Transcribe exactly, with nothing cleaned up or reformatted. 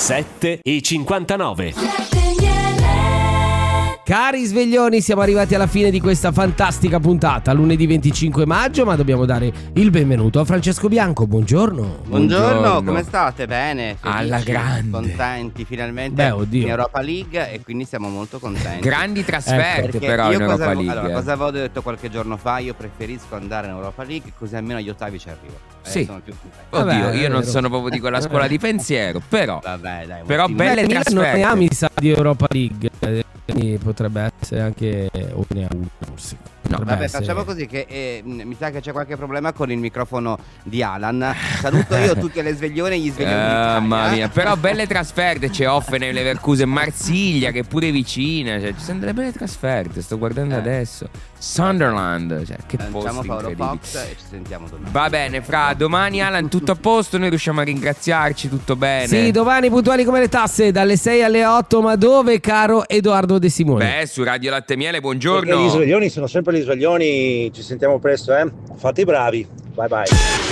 sette e cinquantanove. Cari sveglioni, siamo arrivati alla fine di questa fantastica puntata, lunedì venticinque maggio, ma dobbiamo dare il benvenuto a Francesco Bianco. Buongiorno. Buongiorno, Buongiorno. come state? Bene, felici, Alla grande. contenti finalmente. Beh, oddio. in Europa League e quindi siamo molto contenti. Grandi trasferte Perché però io in cosa, Europa League. Allora, cosa avevo detto qualche giorno fa? Io preferisco andare in Europa League così almeno agli ottavi ci arrivo. Eh, Sì. sono più contento. Oddio, Vabbè, io è non vero. sono proprio di quella scuola di pensiero, però Vabbè, dai, Però ottimista. belle Beh, Milan trasferte. non ne ha, mi sa, di Europa League, eh, quindi potrebbe essere anche o ne ha uno, forse. No, Potrebbe Vabbè, essere- facciamo così che eh, mh, mi sa che c'è qualche problema con il microfono di Alan. Saluto io tutti alle sveglione e gli sveglioni d'Italia. mamma mia, però belle trasferte. C'è Hoffenheim, Leverkusen, Marsiglia che è pure vicina, cioè, ci sono delle belle trasferte. Sto guardando Eh. adesso Sunderland, cioè, che Lanciamo posti Paolo incredibili. Fox e ci sentiamo domani. Va bene, fra domani Alan tutto a posto, noi riusciamo a ringraziarci, tutto bene. Sì, domani puntuali come le tasse, dalle sei alle otto, ma dove, caro Edoardo De Simone? Beh, su Radio Latte Miele, Perché buongiorno. gli sveglioni sono sempre gli sveglioni, ci sentiamo presto, eh? Fate i bravi, bye bye.